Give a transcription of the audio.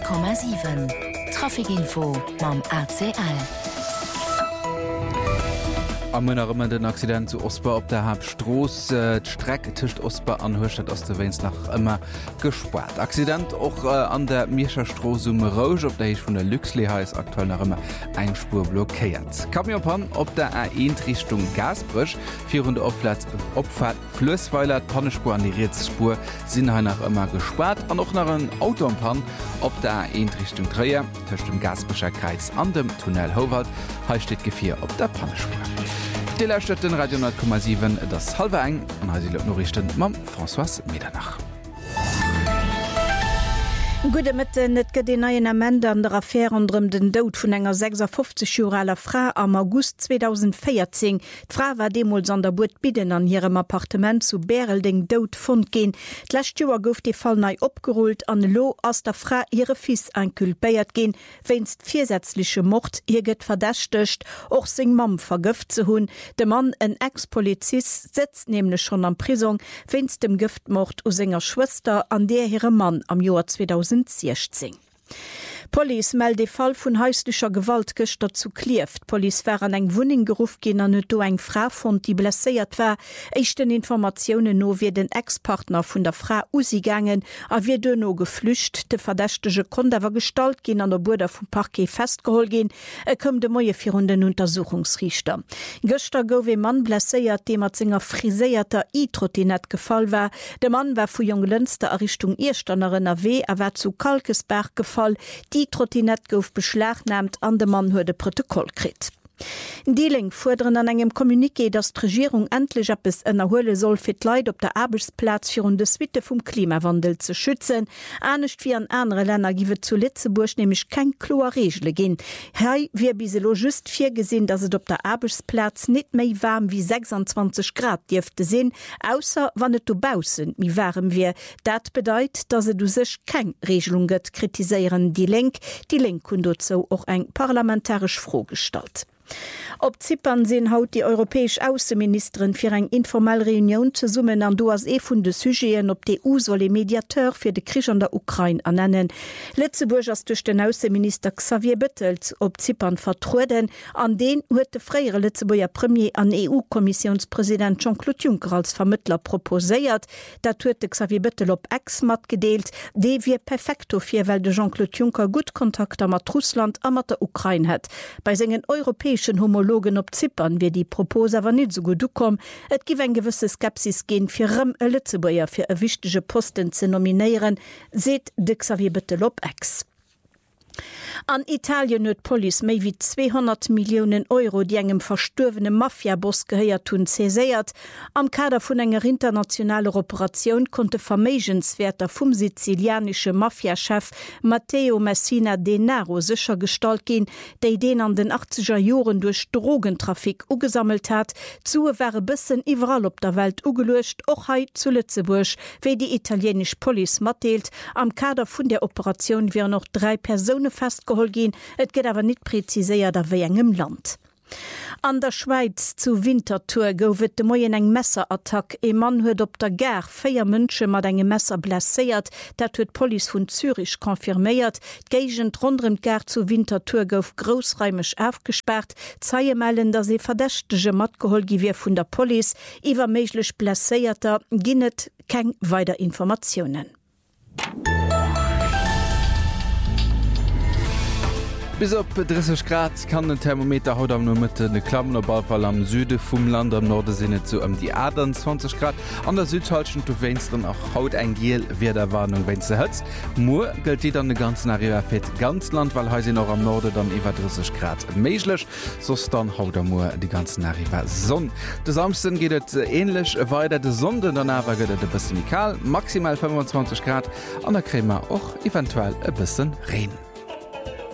100,7 Trafikinfo mam ACL. Am Mënnerëmmer den Accident zu Osper op der Hauptstroos d'Streck tischcht Osper an Hostat ass der Wes nach ëmmer gesperrt. Accident och an der Mierscherstros Rouge, op der ich vun der Lüxleha is aktuell nach ëmmer eng Spur blockéiert. Kamiopan op der A1 Richtung Gasbrüch, 400 Opfahrt Flössweiler, Pannespur an die Rätselspur sinn ha nach ëmmer gesperrt, an noch nach een Autopan op der A1 Richtung Dreier, tischcht dem Gasbrecher Kreis an dem Tunnel Howard, he steht Gefir op der Pannespur. Die Lehrstadt in Radio 10,7 das halbe eng an Nachrichten mam François Medernach. Gude Mitte net gët den neien Amende an der Affäre anrem den Dout vun enger 56-juraler Fra am August 2014. D'Fra war demols an der Burt bidden an hirem Appartement zu Bärelding Dout fund gin. D'lächt Joer gouf de Fall nei opgeholt an Lo ass der Fra ihre Fis enkulpéiert gin, wennst viersätzliche Mord ihr gëtt verdächtecht, och seg Mam vergëft ze hunn. De Mann en Ex-Polizist sitzt nämlich schon an Prison, wennst dem Giftmord o senger Schwester an der ihre Mann am Joar 2016. Police meld de Fall vun häuslicher Gewalt gëster zu Klieft. Police war an eng Wuning geruf gin an do eng Fra von die blesséiert war. Echten Informationen no wie den Ex-Partner vun der Fra usigangen, a wie do no geflücht, de verdächtege Kondawer gestalt gin an der Burder vum Parquet festgehol gin, kom de moie 400 Untersuchungsrichter. Göster gowe Mann blesséiert, dem mat zinger friséierter I-Trottinett gefall war. De Mann war vu Jong Lünster a Richtung Irstannerin AW, war zu Kalkesberg gefall. Die Trottinett gouf beschlagnahmt an de Mann huet de Protokoll krit. Dieling fordern an engem Kommuniqué, dass die Regierung endlich etwas erholen soll für die Leute auf der Arbeitsplatz für die Suite vom Klimawandel zu schützen. Ähnlich wie an andere Länder gibt zu Lützeburg nämlich keine klare Regeln gehen. Hier wird biselo just viel gesehen, dass es auf der Arbeitsplatz nicht mehr warm wie 26 Grad dürfte sein, außer wenn es draußen mehr warm wird. Das bedeutet, dass es sich keine Regelung gibt, kritisieren die Link. Die Link hat dazu auch eine parlamentarische Frage gestellt. Op Zypern sinn haut die europäesch Außenministerin fir eng informell Reunion ze summen an do as vun de Sugéen op de EU soll e Mediateur fir de Krisch an der Ukraine annennen. Lettzeburg ass duch den Außenminister Xavier Büttels op Zypern vertruden, an den huet de freiere Lettzeburger Premier an EU-Kommissionspräsident Jean-Claude Juncker als Vermittler proposéiert. Dat huet de Xavier Büttel op Ex-Mat gedeelt, de wie perfekto fir well de Jean-Claude Juncker gut Kontakter mat Russland a mat der Ukraine het. Bei sengen europäeschen Homologen op Zypern wie die Propose aber nicht so gut kom. Et giwe en gewisse Skepsis gehen fir Lützeburger fir e wichtige Posten zu nominieren, seht de Xavier Büttel op Ex. An Italien huet Police méi wie 200 Millionen Euro die engem verstorvene Mafiaboss geheiert hun zeséiert. Am Kader vun enger internationaler Operation konnte Vermegenswerter vum sizilianische Mafiachef Matteo Messina Denaro sicher gestalt gin, déi den an den 80er Joren durch Drogentrafik ugesammelt hat. Zue wäre bisssen iwwerall op der Welt ugelöscht, och hei zu Lützeburg, wie die italienisch Police matteelt. Am Kader vun der Operation wären noch 3 Personen festgeholt gin, et geht aber nicht präziséiert da wie engem Land. An der Schweiz zu Winterthur goufet de moien eng Messerattack. E Mann huet op der Gär 4 Mënsche mat engem Messer blesséiert, dat huet Police vun Zürich konfirméiert. D'Gegend rondrem Gär zu Winterthur gouf grossräumig aufgesperrt. Zeie mellen, dat se verdächtege matgehol giwir vun der Police, iwwer méiglech blesséierter ginnet keng weiter Informationen. Bis op 30 Grad kann den Thermometer haut am nur mit de Klammen Ballfall am Süde vum Land am Norde sinne zu die Adern 20 Grad. An der Südhalschen du wennst dann auch haut ein Gel wer der Warnung wenn ze hëtzt. Mo gilt die dann de ganzen Arriva fir ganz Land, weil he noch am Norde dann iwwer 30 Grad meiglech, sos dann haut Mo die ganzen Arriva Sonn. De Samsten geht et ähnlich weiter de Sonde danach gëtt de bisschen kal, maximal 25 Grad an der Krämer och eventuell e bisschen Regen.